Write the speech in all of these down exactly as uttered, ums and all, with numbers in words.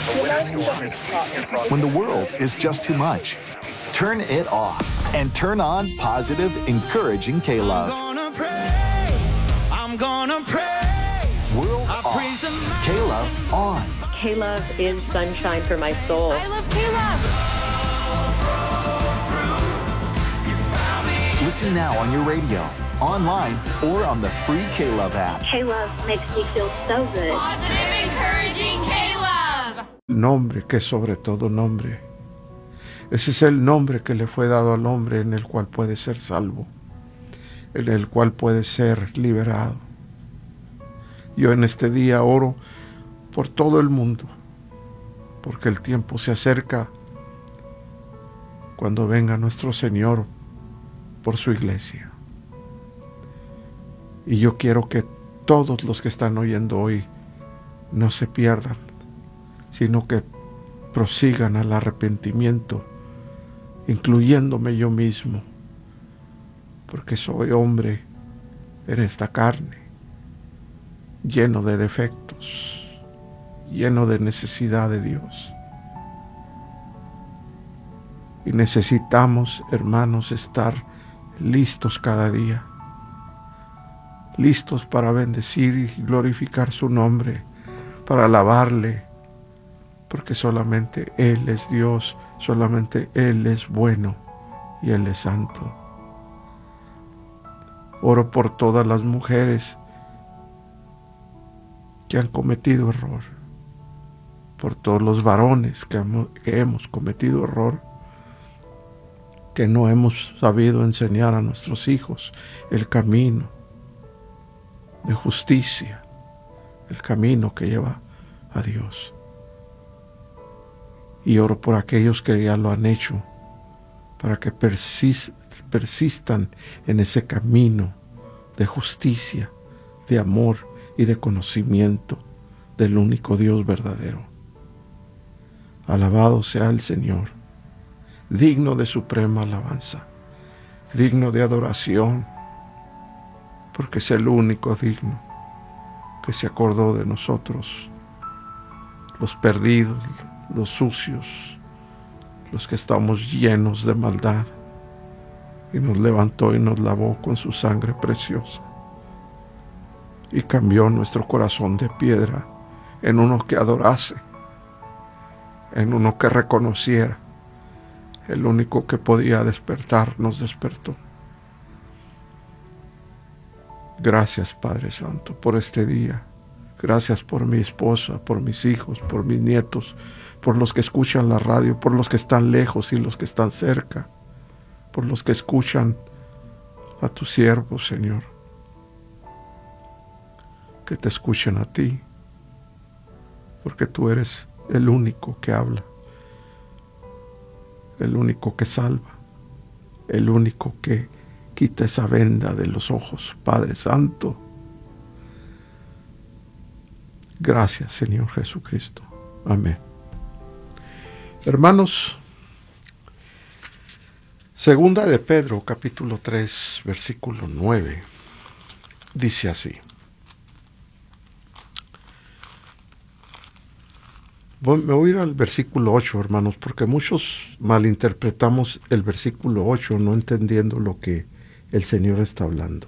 When the world is just too much, turn it off and turn on positive, encouraging K-Love. I'm gonna praise, I'm gonna praise. World I off, praise the K-Love on. K-Love is sunshine for my soul. I love K-Love. Listen now on your radio, online, or on the free K-Love app. K-Love makes me feel so good. Positive, encouraging K-Love. Nombre que es sobre todo nombre. Ese es el nombre que le fue dado al hombre, en el cual puede ser salvo, en el cual puede ser liberado. Yo en este día oro por todo el mundo, porque el tiempo se acerca cuando venga nuestro Señor por su iglesia. Y yo quiero que todos los que están oyendo hoy no se pierdan, sino que prosigan al arrepentimiento, incluyéndome yo mismo, porque soy hombre en esta carne, lleno de defectos, lleno de necesidad de Dios. Y necesitamos, hermanos, estar listos cada día, listos para bendecir y glorificar su nombre, para alabarle, porque solamente Él es Dios, solamente Él es bueno y Él es santo. Oro por todas las mujeres que han cometido error, por todos los varones que hemos, que hemos cometido error, que no hemos sabido enseñar a nuestros hijos el camino de justicia, el camino que lleva a Dios. Y oro por aquellos que ya lo han hecho, para que persis- persistan en ese camino de justicia, de amor y de conocimiento del único Dios verdadero. Alabado sea el Señor, digno de suprema alabanza, digno de adoración, porque es el único digno que se acordó de nosotros, los perdidos, los sucios, los que estamos llenos de maldad, y nos levantó y nos lavó con su sangre preciosa, y cambió nuestro corazón de piedra en uno que adorase, en uno que reconociera. El único que podía despertar nos despertó. Gracias, Padre Santo, por este día. Gracias por mi esposa, por mis hijos, por mis nietos, por los que escuchan la radio, por los que están lejos y los que están cerca, por los que escuchan a tu siervo, Señor. Que te escuchen a ti, porque tú eres el único que habla, el único que salva, el único que quita esa venda de los ojos, Padre Santo. Gracias, Señor Jesucristo. Amén. Hermanos, segunda de Pedro, capítulo tres, versículo nueve, dice así. Me voy a ir al versículo ocho, hermanos, porque muchos malinterpretamos el versículo ocho, no entendiendo lo que el Señor está hablando.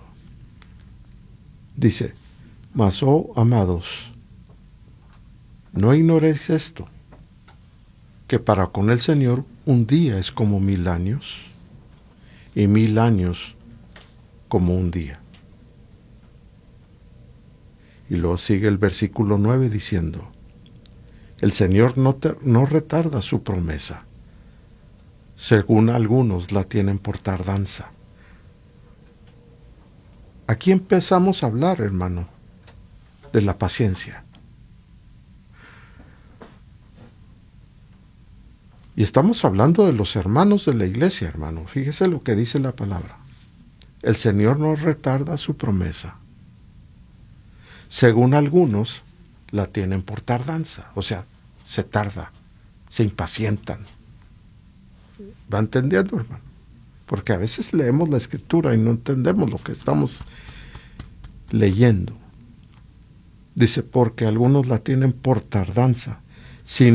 Dice: Mas, oh amados, no ignoréis esto, que para con el Señor un día es como mil años, y mil años como un día. Y luego sigue el versículo nueve diciendo: El Señor no, te, no retarda su promesa, según algunos la tienen por tardanza. Aquí empezamos a hablar, hermano, de la paciencia. Y estamos hablando de los hermanos de la iglesia, hermano. Fíjese lo que dice la palabra. El Señor no retarda su promesa, según algunos la tienen por tardanza, o sea, se tarda, se impacientan. ¿Va entendiendo, hermano? Porque a veces leemos la Escritura y no entendemos lo que estamos leyendo. Dice, porque algunos la tienen por tardanza, sin